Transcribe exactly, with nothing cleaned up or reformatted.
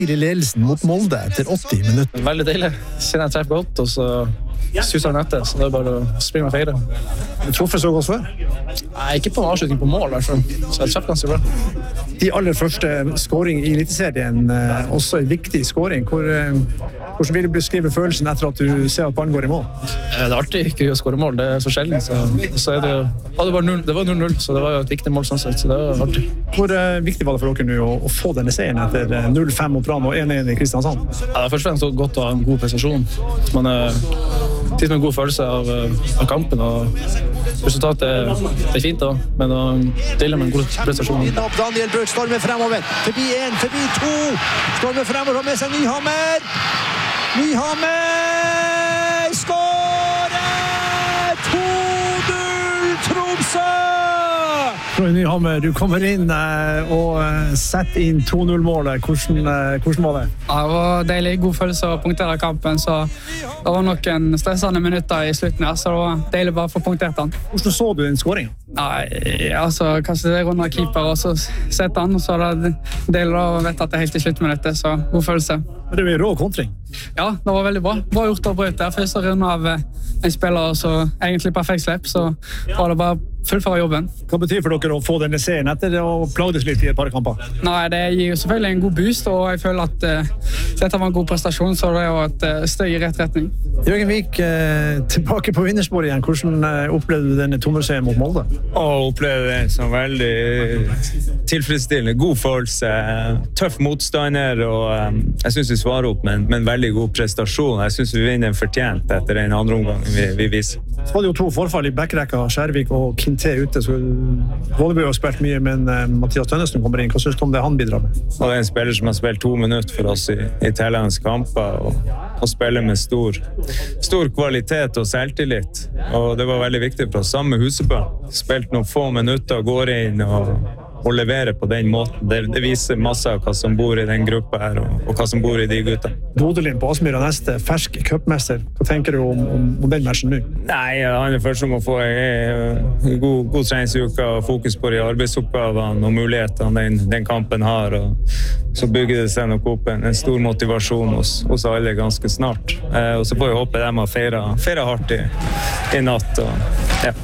I ledelsen mot Molde etter åtti minutter. Veldig deilig. Kjenner jeg treffer godt, og så suser den etter, så det er bare å springe og feire. Du truffer så godt før? Nei, ikke på en avslutning på mål, i hvert fall. Så jeg treffer ganske bra. De aller første scoring i Eliteserien, også en viktig scoring. Hvor, hvordan vil du beskrive følelsen etter at du ser at ballen går i mål? Det er artig ikke å score mål, det er så sjelden. Så, så er det, ja, det var null, det var null null, så det var jo et viktig mål sånn sett, så det var artig. Hvor viktig var det for dere nå å, å få denne serien etter null fem mot Brann og en en i Kristiansand? Ja, det er først og fremst godt å ha en god prestasjon. Man er tid med en god følelse av, av kampen, og resultatet er, er fint da, men å dele med en god prestasjon. Daniel Bøk stormer fremover, forbi en, forbi to, stormer fremover med seg Nyhammer! Nyhammer skårer! to null Tromsø! Nyhammer, du kommer inn og setter inn to null-målet. Hvordan, hvordan var det? Ja, det var deilig, god følelse å punktere kampen, så det var noen stressende minutter i slutten her, så det var deilig bare å få punktert den. Hvordan så du den skåringen? Nei, altså, kanskje det er rundt keeper, og så setter han, og så er det deilig å vite at det er helt i sluttminuttet, så god følelse. Det var rå kontring. Ja, det var veldig bra. Bra gjort av Brøyt der. Første runde av en spiller, så egentlig perfekt slipp, så var det bare fullføre jobben. Hva betyr for dere å få denne serien etter å plagdes litt i et par kamper? Nei, det gir jo selvfølgelig en god boost, og jeg føler at uh, dette var en god prestasjon, så det er jo et uh, steg i rett retning. Jørgen Vik, uh, tilbake på vinnersporet igjen. Hvordan uh, opplevde du denne tommelserien mot Molde? Å oppleve det som veldig tilfredsstillende, god følelse, tøff motstander, og um, jeg synes vi svarer opp med en, med en veldig god prestasjon. Jeg synes vi vinner fortjent etter den andre omgangen vi, vi viser. Så var det jo to forfall i backrekka, Skjærvik og Kinte ute, så Vollebø har spilt mye, men uh, Mathias Tønnesen kommer inn. Hva synes du om det han bidrar med? Og det er en spiller som har spilt to minutter for oss i, i Thailands kamper, og, og spiller med stor, stor kvalitet og selvtillit. Og det var veldig viktig for oss. Samme Husebø. Spilt noen få minutter, går inn og og levere på den måten. Det, det viser masse av hva som bor i den gruppa her, og, og hva som bor i de gutta. Bodølin på Aspmyra neste, fersk cupmester. Hva tenker du om, om, om den matchen nå? Nei, han er først som å få en god, god treningsuke og fokus på de arbeidsoppgavene og mulighetene den, den kampen har. Og så bygger det seg nok opp en, en stor motivasjon hos, hos alle ganske snart. Eh, og så får vi håpe de har feiret, feiret hardt i, i natt. Og, ja.